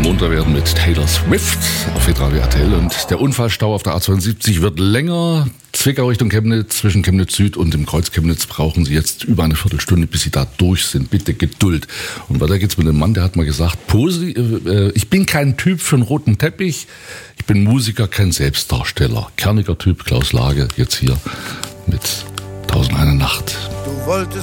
munter werden mit Taylor Swift auf hitradio RTL. Und der Unfallstau auf der A72 wird länger. Zwickau Richtung Chemnitz, zwischen Chemnitz Süd und dem Kreuz Chemnitz brauchen Sie jetzt über eine Viertelstunde, bis Sie da durch sind. Bitte Geduld. Und weiter geht's mit dem Mann, der hat mal gesagt, ich bin kein Typ für einen roten Teppich. Ich bin Musiker, kein Selbstdarsteller. Kerniger Typ, Klaus Lage, jetzt hier mit 1001 Nacht. Du wolltest